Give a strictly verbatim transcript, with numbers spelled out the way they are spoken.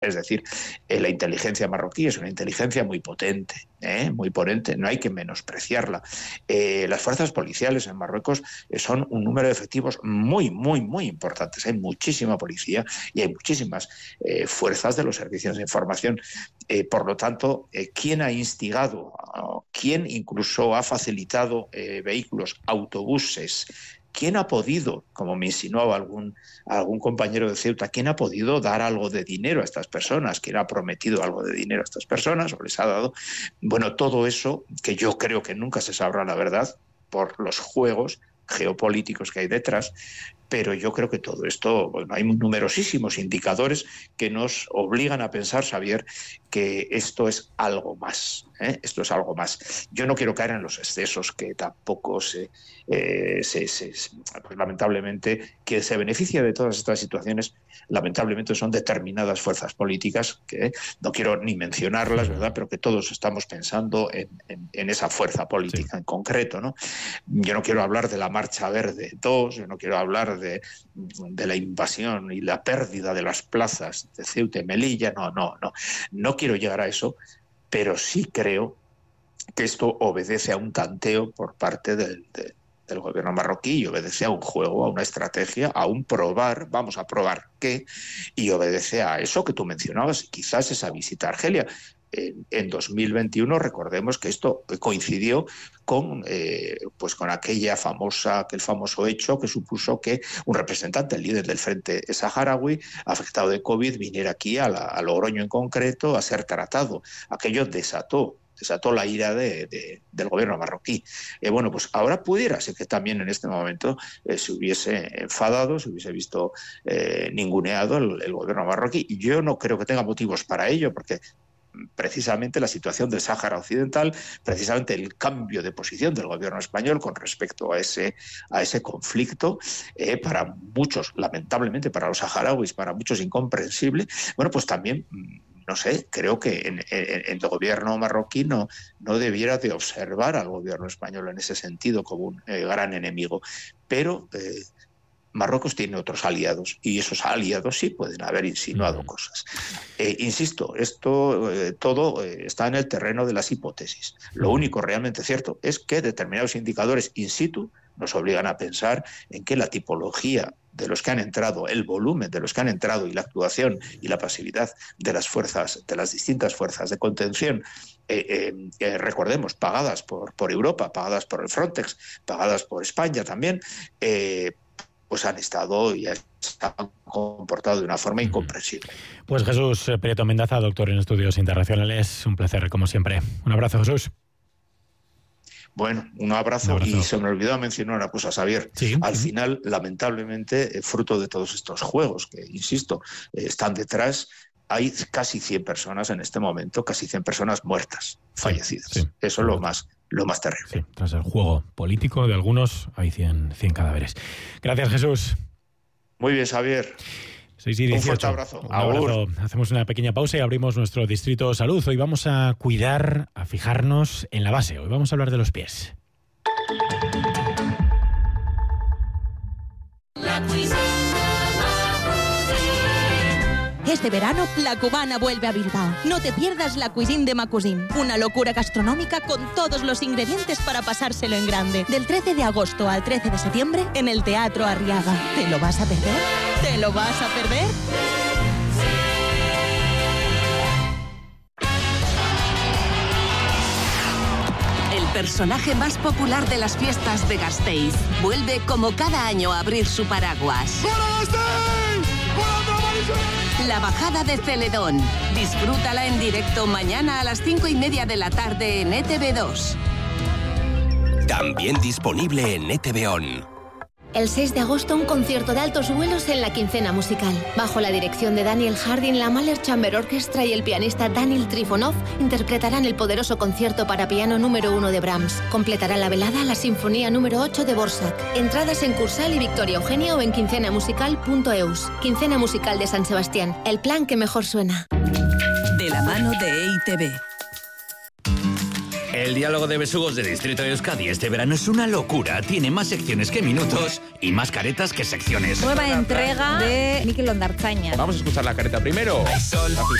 Es decir, eh, la inteligencia marroquí es una inteligencia muy potente, ¿eh? muy potente, no hay que menospreciarla. Eh, las fuerzas policiales en Marruecos eh, son un número de efectivos muy, muy, muy importantes. Hay muchísima policía y hay muchísimas eh, fuerzas de los servicios de información. Eh, por lo tanto, eh, ¿quién ha instigado, uh, quién incluso ha facilitado eh, vehículos, autobuses? ¿Quién ha podido, como me insinuaba algún, algún compañero de Ceuta, quién ha podido dar algo de dinero a estas personas? ¿Quién ha prometido algo de dinero a estas personas o les ha dado? Bueno, todo eso, que yo creo que nunca se sabrá la verdad por los juegos geopolíticos que hay detrás, pero yo creo que todo esto, bueno, hay numerosísimos indicadores que nos obligan a pensar, Xavier, que esto es algo más, ¿eh? Esto es algo más. Yo no quiero caer en los excesos que tampoco se, eh, se, se, se pues, lamentablemente, que se beneficia de todas estas situaciones, lamentablemente son determinadas fuerzas políticas, que no quiero ni mencionarlas, ¿verdad?, pero que todos estamos pensando en, en, en esa fuerza política, sí, en concreto, ¿no? Yo no quiero hablar de la Marcha Verde dos, yo no quiero hablar de, de la invasión y la pérdida de las plazas de Ceuta y Melilla, no, no, no, no quiero llegar a eso, pero sí creo que esto obedece a un tanteo por parte del, de, del gobierno marroquí y obedece a un juego, a una estrategia, a un probar, vamos a probar qué, y obedece a eso que tú mencionabas, quizás esa visita a Argelia. En, en dos mil veintiuno, recordemos que esto coincidió con, eh, pues con aquella famosa, aquel famoso hecho que supuso que un representante, el líder del Frente Saharaui, afectado de COVID, viniera aquí a, la, a Logroño en concreto a ser tratado. Aquello desató desató la ira de, de, del gobierno marroquí. Eh, bueno, pues ahora pudiera ser que también en este momento eh, se hubiese enfadado, se hubiese visto eh, ninguneado el, el gobierno marroquí. Y yo no creo que tenga motivos para ello, porque precisamente la situación del Sáhara Occidental, precisamente el cambio de posición del gobierno español con respecto a ese, a ese conflicto, eh, para muchos, lamentablemente para los saharauis, para muchos incomprensible, bueno, pues también, no sé, creo que en, en, en el gobierno marroquí no, no debiera de observar al gobierno español en ese sentido como un eh, gran enemigo, pero eh, Marruecos tiene otros aliados y esos aliados sí pueden haber insinuado cosas. Eh, insisto, esto eh, todo eh, está en el terreno de las hipótesis. Lo único realmente cierto es que determinados indicadores in situ nos obligan a pensar en que la tipología de los que han entrado, el volumen de los que han entrado y la actuación y la pasividad de las fuerzas, de las distintas fuerzas de contención, eh, eh, eh, recordemos, pagadas por, por Europa, pagadas por el Frontex, pagadas por España también, eh, pues han estado y se han comportado de una forma incomprensible. Pues Jesús Prieto Mendaza, doctor en estudios internacionales, un placer como siempre. Un abrazo, Jesús. Bueno, un abrazo, un abrazo. Y se me olvidó mencionar una cosa, Xavier. Sí. Al final, lamentablemente, fruto de todos estos juegos que, insisto, están detrás, hay casi cien personas en este momento, casi cien personas muertas, fallecidas. Sí, sí. Eso es lo más... lo más terrible. Sí, tras el juego político de algunos hay cien, cien cadáveres. Gracias, Jesús. Muy bien, Xavier. seis y dieciocho. Un fuerte abrazo. Un abrazo. Hacemos una pequeña pausa y abrimos nuestro distrito salud. Hoy vamos a cuidar, a fijarnos en la base. Hoy vamos a hablar de los pies. La Este verano, La Cubana vuelve a Bilbao. No te pierdas la Cuisine de Macusin, una locura gastronómica con todos los ingredientes para pasárselo en grande. Del trece de agosto al trece de septiembre en el Teatro Arriaga. ¿Te lo vas a perder? ¿Te lo vas a perder? El personaje más popular de las fiestas de Gasteiz vuelve como cada año a abrir su paraguas. La bajada de Celedón. Disfrútala en directo mañana a las cinco y media de la tarde en E T V dos. También disponible en E T V On. El seis de agosto, un concierto de altos vuelos en la Quincena Musical. Bajo la dirección de Daniel Harding, la Mahler Chamber Orchestra y el pianista Daniel Trifonov interpretarán el poderoso concierto para piano número uno de Brahms. Completará la velada la Sinfonía número ocho de Borsak. Entradas en Cursal y Victoria Eugenia o en quincena musical punto e u s. Quincena Musical de San Sebastián. El plan que mejor suena. De la mano de E I T V. El diálogo de besugos de Distrito de Euskadi este verano es una locura. Tiene más secciones que minutos y más caretas que secciones. Nueva entrega de Mikel Ondarzaña. Vamos a escuchar la careta primero.